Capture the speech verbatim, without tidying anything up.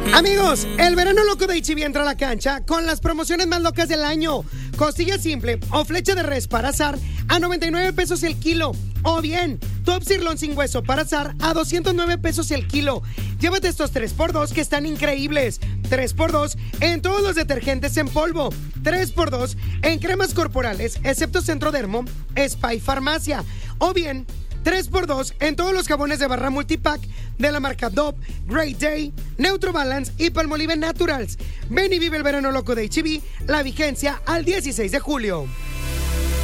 Amigos, el verano loco de H E B entra a la cancha con las promociones más locas del año. Costilla simple o flecha de res para asar a noventa y nueve pesos el kilo. O bien, top sirloin sin hueso para asar a doscientos nueve pesos el kilo. Llévate estos tres por dos que están increíbles. tres por dos en todos los detergentes en polvo. tres por dos en cremas corporales, excepto Centrodermo, Spa y Farmacia. O bien, tres por dos en todos los jabones de barra multipack de la marca Dove, Great Day, Neutro Balance y Palmolive Naturals. Ven y vive el verano loco de H E B, la vigencia al dieciséis de julio.